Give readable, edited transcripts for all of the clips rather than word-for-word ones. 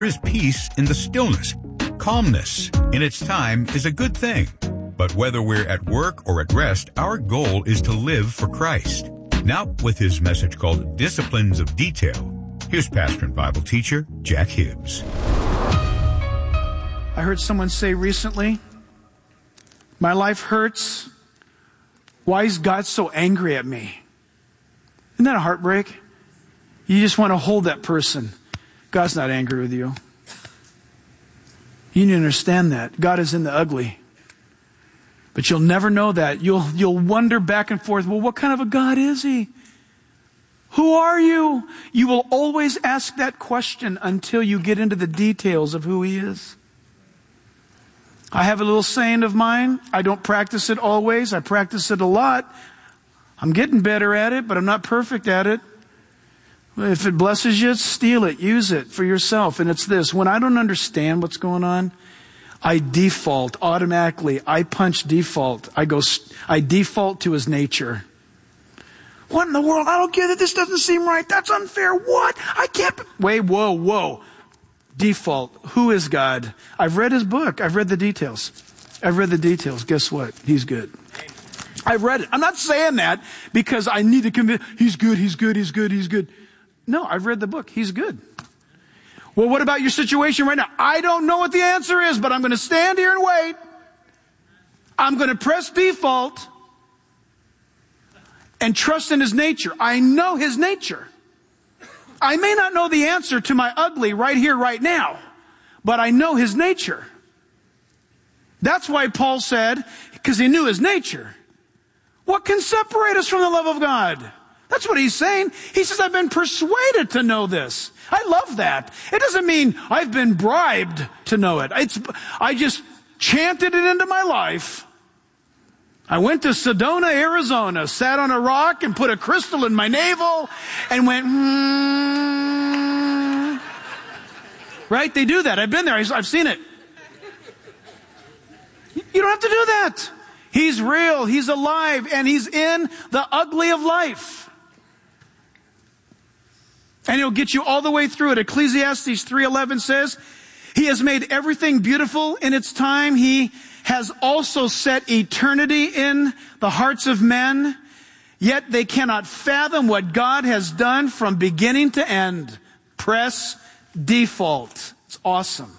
is peace in the stillness. Calmness in its time is a good thing. But whether we're at work or at rest, our goal is to live for Christ. Now, with his message called Disciplines of Detail, here's pastor and Bible teacher Jack Hibbs. I heard someone say recently, my life hurts. Why is God so angry at me? Isn't that a heartbreak? You just want to hold that person. God's not angry with you. You need to understand that. God is in the ugly. But you'll never know that. You'll wonder back and forth, well, what kind of a God is he? Who are you? You will always ask that question until you get into the details of who he is. I have a little saying of mine. I don't practice it always. I practice it a lot. I'm getting better at it, but I'm not perfect at it. If it blesses you, steal it. Use it for yourself. And it's this. When I don't understand what's going on, I default automatically. I punch default. I default to his nature. What in the world? I don't get it. This doesn't seem right. That's unfair. What? I can't. Wait, whoa. Default. Who is God? I've read his book. I've read the details. Guess what? He's good. I've read it. I'm not saying that because I need to convince. He's good. No, I've read the book. He's good. Well, what about your situation right now? I don't know what the answer is, but I'm going to stand here and wait. I'm going to press default and trust in his nature. I know his nature. I may not know the answer to my ugly right here, right now, but I know his nature. That's why Paul said, because he knew his nature. What can separate us from the love of God? That's what he's saying. He says, I've been persuaded to know this. I love that. It doesn't mean I've been bribed to know it. I just chanted it into my life. I went to Sedona, Arizona, sat on a rock and put a crystal in my navel and went, Right? They do that. I've been there. I've seen it. You don't have to do that. He's real. He's alive. And he's in the ugly of life. And he'll get you all the way through it. Ecclesiastes 3:11 says, he has made everything beautiful in its time. He has also set eternity in the hearts of men. Yet they cannot fathom what God has done from beginning to end. Press default. It's awesome.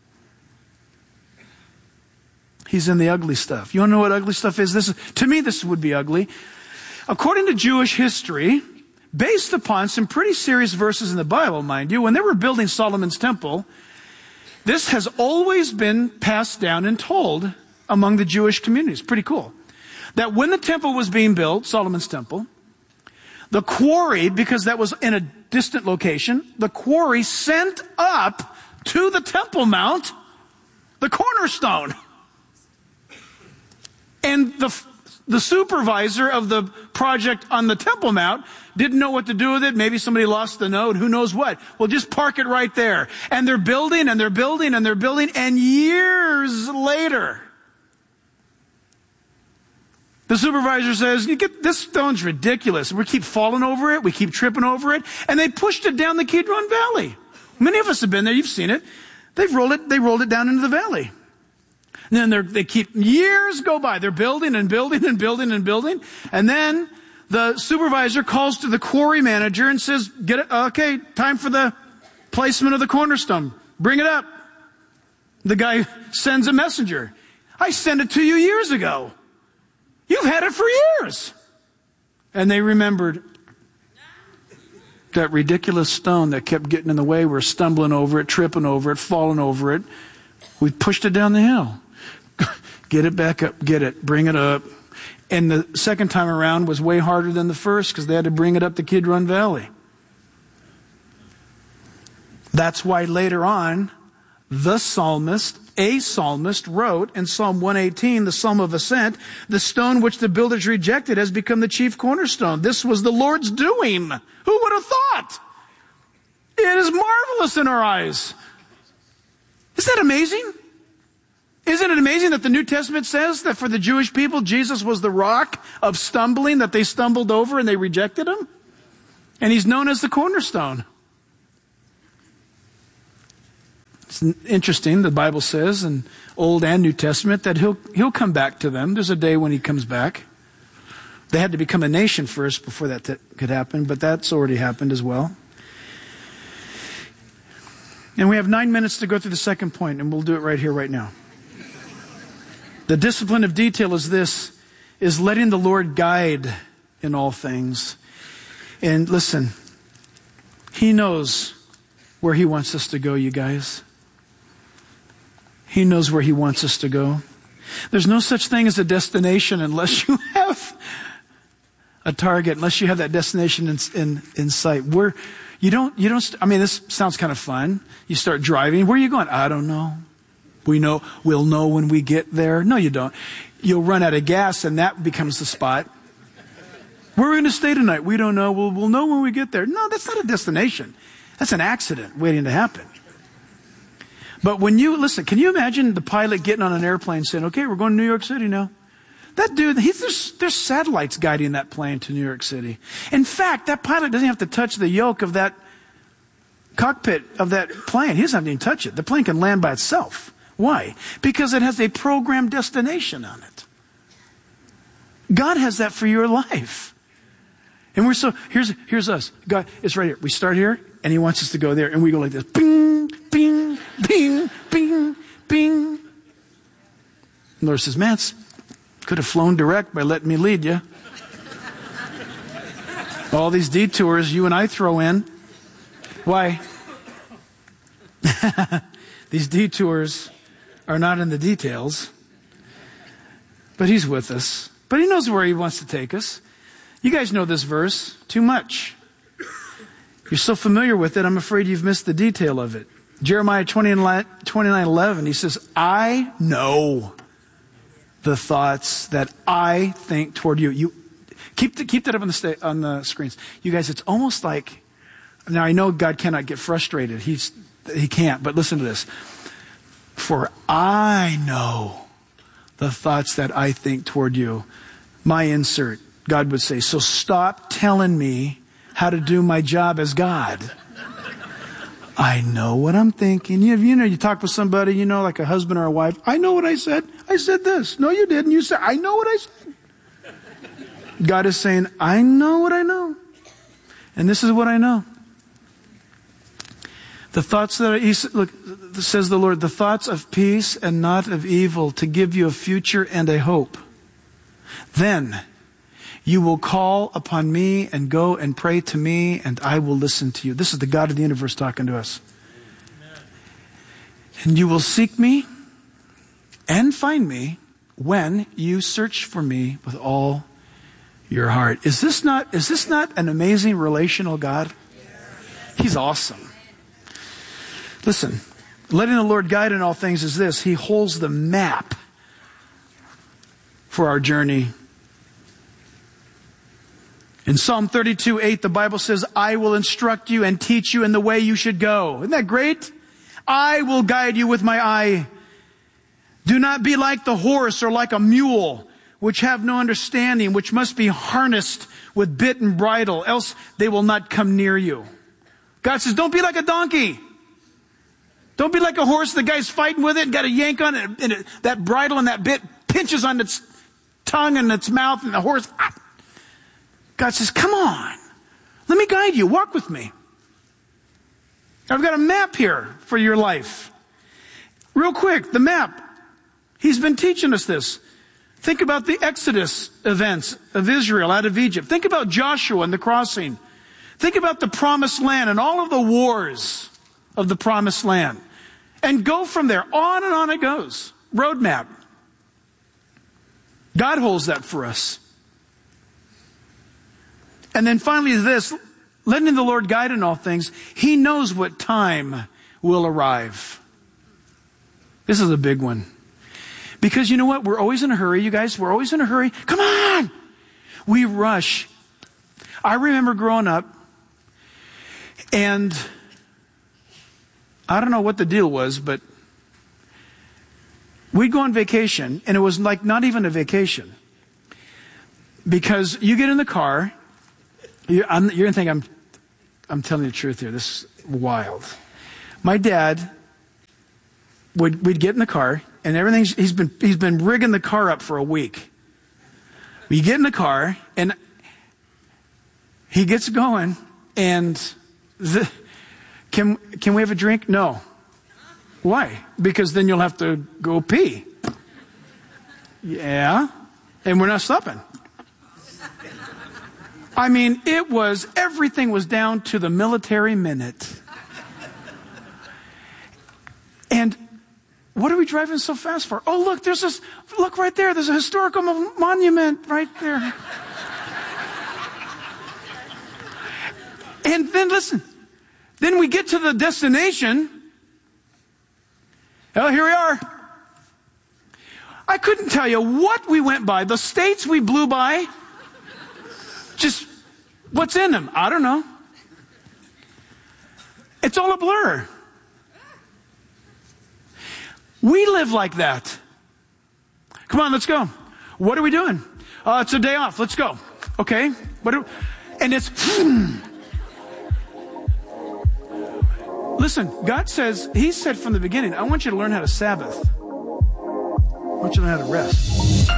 He's in the ugly stuff. You want to know what ugly stuff is? To me, this would be ugly. According to Jewish history, based upon some pretty serious verses in the Bible, mind you, when they were building Solomon's temple, this has always been passed down and told among the Jewish communities. Pretty cool. That when the temple was being built, Solomon's temple, the quarry, because that was in a distant location, the quarry sent up to the Temple Mount the cornerstone. And the supervisor of the project on the Temple Mount didn't know what to do with it. Maybe somebody lost the node. Who knows what? Well, just park it right there. And they're building and they're building and they're building. And years later, the supervisor says, this stone's ridiculous. We keep falling over it. We keep tripping over it. And they pushed it down the Kidron Valley. Many of us have been there. You've seen it. They rolled it down into the valley. And then they keep, years go by. They're building and building and building and building. And then the supervisor calls to the quarry manager and says, get it, okay, time for the placement of the cornerstone. Bring it up. The guy sends a messenger. I sent it to you years ago. You've had it for years. And they remembered that ridiculous stone that kept getting in the way. We're stumbling over it, tripping over it, falling over it. We pushed it down the hill. Get it back up, get it, bring it up. And the second time around was way harder than the first because they had to bring it up the Kidron Valley. That's why later on, a psalmist wrote in Psalm 118, the Psalm of Ascent, the stone which the builders rejected has become the chief cornerstone. This was the Lord's doing. Who would have thought? It is marvelous in our eyes. Isn't that amazing? Isn't it amazing that the New Testament says that for the Jewish people, Jesus was the rock of stumbling that they stumbled over and they rejected him? And he's known as the cornerstone. It's interesting, the Bible says in Old and New Testament that he'll come back to them. There's a day when he comes back. They had to become a nation first before that could happen, but that's already happened as well. And we have 9 minutes to go through the second point, and we'll do it right here, right now. The discipline of detail is this, is letting the Lord guide in all things. And listen, He knows where He wants us to go, you guys. He knows where He wants us to go. There's no such thing as a destination unless you have a target, unless you have that destination in sight. This sounds kind of fun. You start driving. Where are you going? I don't know. We'll know when we get there. No, you don't. You'll run out of gas and that becomes the spot. Where are we going to stay tonight? We don't know. We'll know when we get there. No, that's not a destination. That's an accident waiting to happen. But can you imagine the pilot getting on an airplane saying, okay, we're going to New York City now. That dude, there's satellites guiding that plane to New York City. In fact, that pilot doesn't have to touch the yoke of that cockpit of that plane. He doesn't have to even touch it. The plane can land by itself. Why? Because it has a programmed destination on it. God has that for your life. And here's us. God, it's right here. We start here, and He wants us to go there, and we go like this. Bing, bing, bing, bing, bing. And the Lord says, man, could have flown direct by letting me lead you. All these detours you and I throw in. Why? These detours are not in the details. But He's with us. But He knows where He wants to take us. You guys know this verse too much. You're so familiar with it, I'm afraid you've missed the detail of it. Jeremiah 29:11, He says, I know the thoughts that I think toward you. You keep that up on the screens. You guys, it's almost like, now I know God cannot get frustrated. He can't, but listen to this. For I know the thoughts that I think toward you. My insert, God would say, so stop telling me how to do my job as God. I know what I'm thinking. You talk with somebody, like a husband or a wife. I know what I said. I said this. No, you didn't. You said, I know what I said. God is saying, I know what I know. And this is what I know. The thoughts says the Lord, the thoughts of peace and not of evil, to give you a future and a hope. Then you will call upon me and go and pray to me, and I will listen to you. This is the God of the universe talking to us. Amen. And you will seek me and find me when you search for me with all your heart. Is this not an amazing relational God? He's awesome. Listen, letting the Lord guide in all things is this. He holds the map for our journey. In Psalm 32:8, the Bible says, I will instruct you and teach you in the way you should go. Isn't that great? I will guide you with my eye. Do not be like the horse or like a mule, which have no understanding, which must be harnessed with bit and bridle, else they will not come near you. God says, don't be like a donkey. Don't be like a horse. The guy's fighting with it and got a yank on it, and that bridle and that bit pinches on its tongue and its mouth, and the horse... God says, come on. Let me guide you. Walk with me. I've got a map here for your life. Real quick, the map. He's been teaching us this. Think about the Exodus events of Israel out of Egypt. Think about Joshua and the crossing. Think about the Promised Land and all of the wars of the Promised Land. And go from there. On it goes. Roadmap. God holds that for us. And then finally this, letting the Lord guide in all things. He knows what time will arrive. This is a big one. Because you know what? We're always in a hurry, you guys. We're always in a hurry. Come on! We rush. I remember growing up, and I don't know what the deal was, but we'd go on vacation, and it was like not even a vacation. Because you get in the car, you're going to think I'm telling the truth here. This is wild. My dad we'd get in the car, and he's been rigging the car up for a week. We get in the car, and he gets going, and can we have a drink? No. Why? Because then you'll have to go pee. Yeah. And we're not stopping. I mean, everything was down to the military minute. And what are we driving so fast for? Oh, look right there. There's a historical monument right there. And then listen, then we get to the destination. Well, here we are. I couldn't tell you what we went by. The states we blew by. Just what's in them? I don't know. It's all a blur. We live like that. Come on, let's go. What are we doing? It's a day off. Let's go. Okay. And it's... Listen, God says, He said from the beginning, I want you to learn how to Sabbath. I want you to learn how to rest.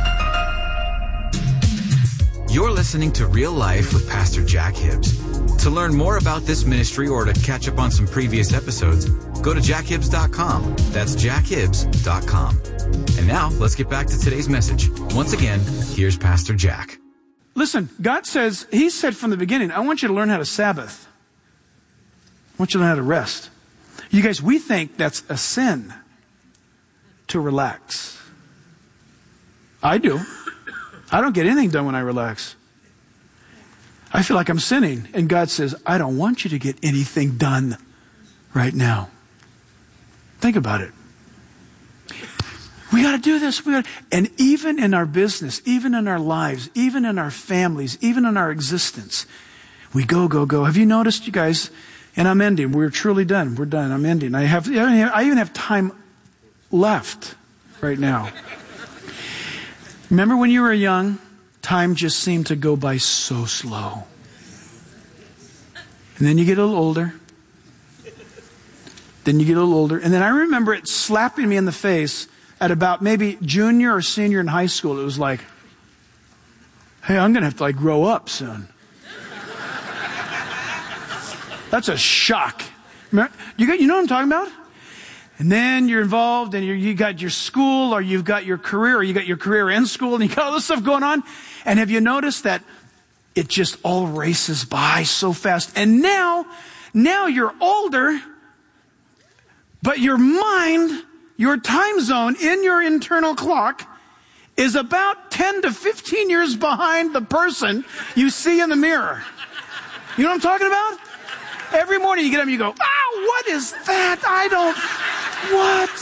You're listening to Real Life with Pastor Jack Hibbs. To learn more about this ministry or to catch up on some previous episodes, go to jackhibbs.com. That's jackhibbs.com. And now, let's get back to today's message. Once again, here's Pastor Jack. Listen, God says, He said from the beginning, I want you to learn how to Sabbath. I want you to learn how to rest. You guys, we think that's a sin to relax. I do. I don't get anything done when I relax. I feel like I'm sinning. And God says, I don't want you to get anything done right now. Think about it. We got to do this. And even in our business, even in our lives, even in our families, even in our existence, we go. Have you noticed, you guys? And I'm ending. We're truly done. We're done. I'm ending. I even have time left right now. Remember when you were young? Time just seemed to go by so slow. And then you get a little older. And then I remember it slapping me in the face at about maybe junior or senior in high school. It was like, hey, I'm going to have to grow up soon. That's a shock. You know what I'm talking about? And then you're involved and you got your school or you've got your career or you got your career in school and you got all this stuff going on. And have you noticed that it just all races by so fast? And now you're older, but your mind, your time zone in your internal clock is about 10 to 15 years behind the person you see in the mirror. You know what I'm talking about? Every morning you get up and you go, what is that? What?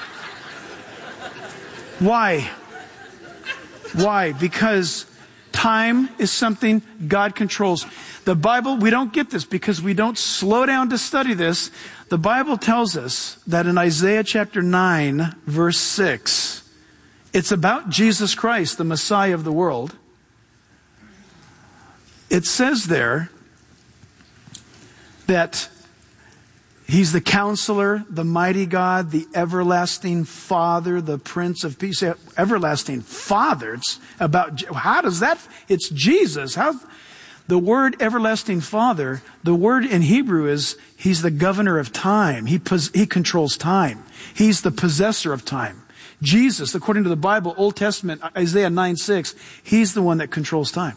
Why? Because time is something God controls. The Bible, we don't get this because we don't slow down to study this. The Bible tells us that in Isaiah chapter 9, verse 6, it's about Jesus Christ, the Messiah of the world. It says there that He's the Counselor, the Mighty God, the Everlasting Father, the Prince of Peace. Everlasting Father. It's about, how does that, it's Jesus. The word Everlasting Father, the word in Hebrew is, He's the governor of time. He controls time. He's the possessor of time. Jesus, according to the Bible, Old Testament, Isaiah 9:6, He's the one that controls time.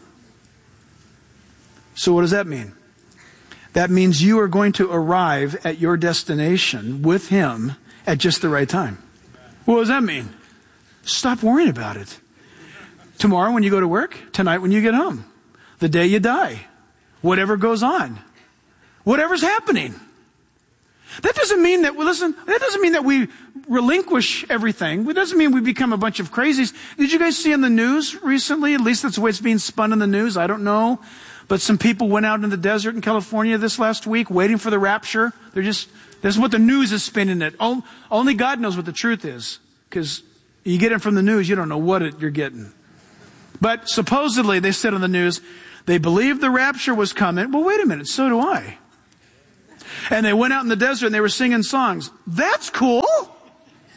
So what does that mean? That means you are going to arrive at your destination with Him at just the right time. What does that mean? Stop worrying about it. Tomorrow when you go to work, tonight when you get home, the day you die, whatever goes on, whatever's happening. That doesn't mean that, that doesn't mean that we relinquish everything. It doesn't mean we become a bunch of crazies. Did you guys see in the news recently? At least that's the way it's being spun in the news. I don't know. But some people went out in the desert in California this last week waiting for the rapture. This is what the news is spinning it. Only God knows what the truth is. Because you get it from the news, you don't know what you're getting. But supposedly, they said on the news, they believed the rapture was coming. Well, wait a minute, so do I. And they went out in the desert and they were singing songs. That's cool.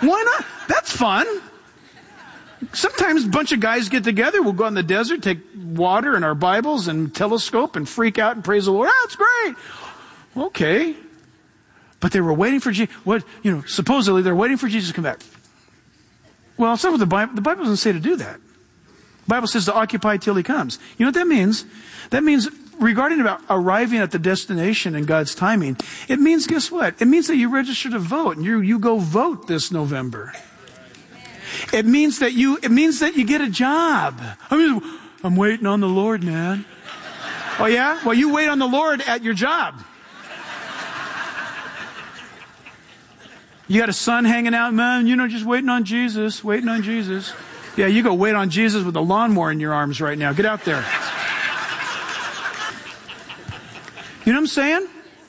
Why not? That's fun. Sometimes a bunch of guys get together. We'll go in the desert, take water and our Bibles and telescope and freak out and praise the Lord. That's great. Okay. But they were waiting for Jesus. Supposedly they're waiting for Jesus to come back. Well, it's not what the Bible doesn't say to do that. The Bible says to occupy till he comes. You know what that means? That means regarding about arriving at the destination in God's timing, it means, guess what? It means that you register to vote and you go vote this November. It means that you get a job. I'm waiting on the Lord, man. Oh yeah? Well, you wait on the Lord at your job. You got a son hanging out, man, just waiting on Jesus. Yeah, you go wait on Jesus with a lawnmower in your arms right now. Get out there. You know what I'm saying?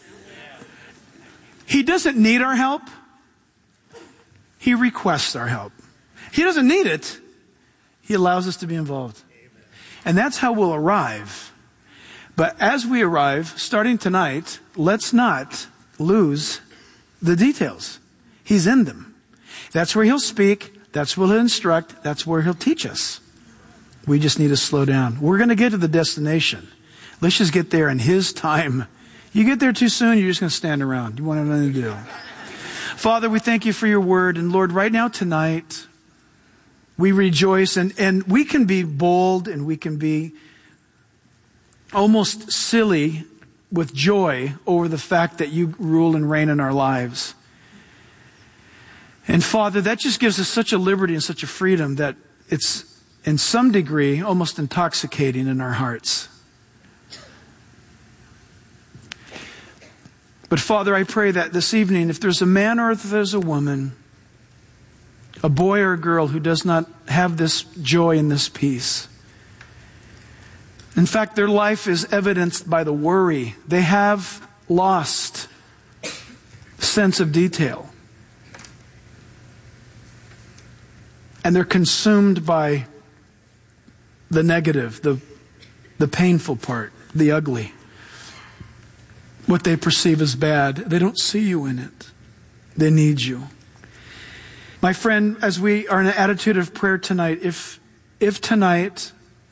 He doesn't need our help. He requests our help. He doesn't need it. He allows us to be involved. And that's how we'll arrive. But as we arrive, starting tonight, let's not lose the details. He's in them. That's where he'll speak. That's where he'll instruct. That's where he'll teach us. We just need to slow down. We're going to get to the destination. Let's just get there in his time. You get there too soon, you're just going to stand around. You won't have nothing to do. Father, we thank you for your word. And Lord, right now tonight, we rejoice and we can be bold and we can be almost silly with joy over the fact that you rule and reign in our lives. And Father, that just gives us such a liberty and such a freedom that it's in some degree almost intoxicating in our hearts. But Father, I pray that this evening, if there's a man or if there's a woman, a boy or a girl who does not have this joy and this peace, in fact, their life is evidenced by the worry. They have lost sense of detail. And they're consumed by the negative, the painful part, the ugly. What they perceive as bad. They don't see you in it. They need you. My friend, as we are in an attitude of prayer tonight, if tonight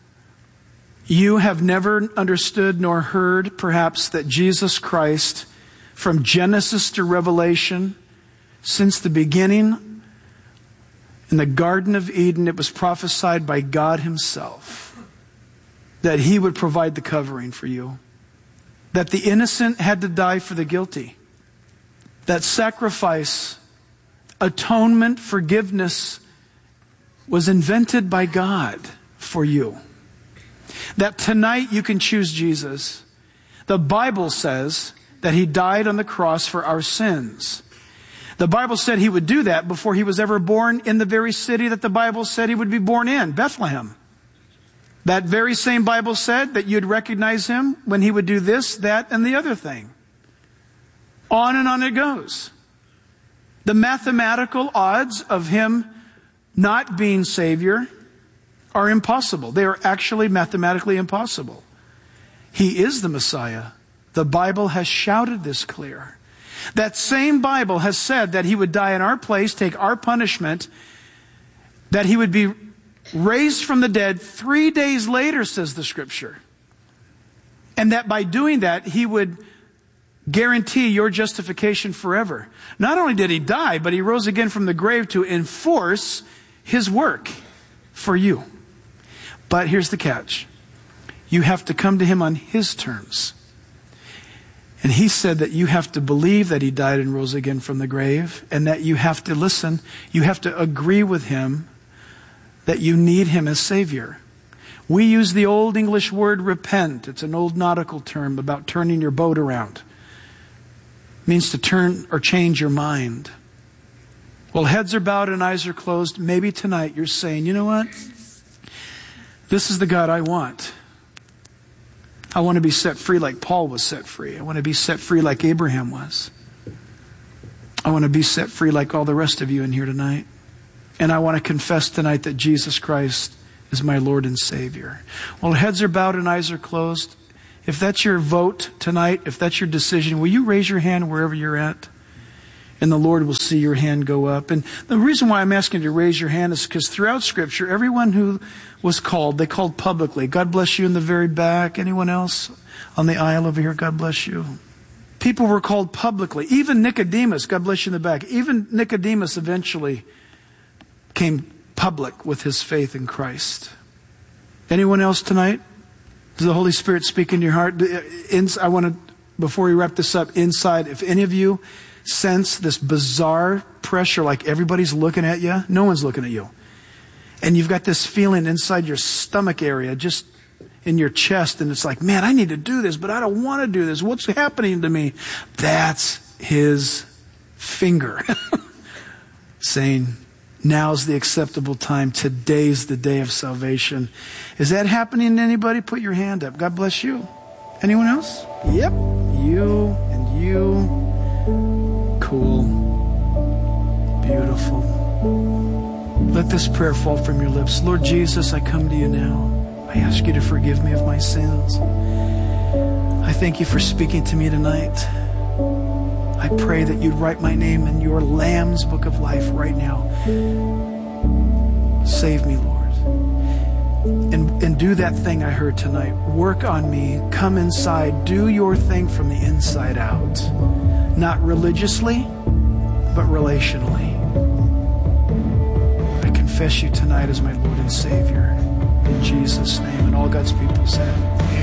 you have never understood nor heard perhaps that Jesus Christ, from Genesis to Revelation, since the beginning, in the Garden of Eden, it was prophesied by God himself that he would provide the covering for you. That the innocent had to die for the guilty. That sacrifice, atonement, forgiveness was invented by God for you. That tonight you can choose Jesus. The Bible says that he died on the cross for our sins. The Bible said he would do that before he was ever born in the very city that the Bible said he would be born in, Bethlehem. That very same Bible said that you'd recognize him when he would do this, that, and the other thing. On and on it goes. The mathematical odds of him not being Savior are impossible. They are actually mathematically impossible. He is the Messiah. The Bible has shouted this clear. That same Bible has said that he would die in our place, take our punishment, that he would be raised from the dead 3 days later, says the Scripture. And that by doing that, he would guarantee your justification forever. Not only did he die, but he rose again from the grave to enforce his work for you. But here's the catch. You have to come to him on his terms. And he said that you have to believe that he died and rose again from the grave, and that you have to listen, you have to agree with him that you need him as Savior. We use the old English word repent. It's an old nautical term about turning your boat around. It means to turn or change your mind. Well, heads are bowed and eyes are closed. Maybe tonight you're saying, you know what? This is the God I want. I want to be set free like Paul was set free. I want to be set free like Abraham was. I want to be set free like all the rest of you in here tonight. And I want to confess tonight that Jesus Christ is my Lord and Savior. Well, heads are bowed and eyes are closed. If that's your vote tonight, if that's your decision, will you raise your hand wherever you're at? And the Lord will see your hand go up. And the reason why I'm asking you to raise your hand is because throughout Scripture, everyone who was called, they called publicly. God bless you in the very back. Anyone else on the aisle over here? God bless you. People were called publicly. Even Nicodemus, God bless you in the back. Even Nicodemus eventually came public with his faith in Christ. Anyone else tonight? Does the Holy Spirit speak in your heart? I want to, before we wrap this up, inside, if any of you sense this bizarre pressure, like everybody's looking at you, no one's looking at you. And you've got this feeling inside your stomach area, just in your chest, and it's like, man, I need to do this, but I don't want to do this. What's happening to me? That's His finger saying, now's the acceptable time. Today's the day of salvation. Is that happening to anybody? Put your hand up. God bless you. Anyone else? Yep. You and you. Cool. Beautiful. Let this prayer fall from your lips. Lord Jesus, I come to you now. I ask you to forgive me of my sins. I thank you for speaking to me tonight. I pray that you'd write my name in your Lamb's Book of Life right now. Save me, Lord. And do that thing I heard tonight. Work on me. Come inside. Do your thing from the inside out. Not religiously, but relationally. I confess you tonight as my Lord and Savior. In Jesus' name. And all God's people said.